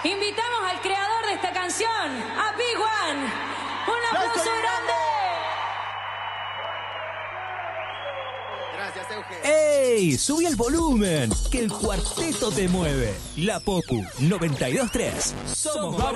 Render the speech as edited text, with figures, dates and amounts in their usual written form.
invitamos al creador de esta canción, a Big One. ¡Un aplauso grande! Gracias, Euge. ¡Ey! Subí el volumen, que el cuarteto te mueve. La Popu 92.3. Somos